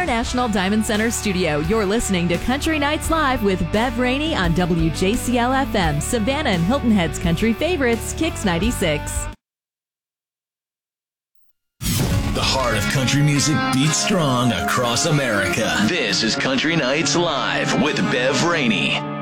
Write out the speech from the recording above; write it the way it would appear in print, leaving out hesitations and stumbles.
International Diamond Center studio, you're listening to Country Nights Live with Bev Rainey on WJCL FM, Savannah and Hilton Head's country favorites, Kicks 96. The heart of country music beats strong across America. This is Country Nights Live with Bev Rainey.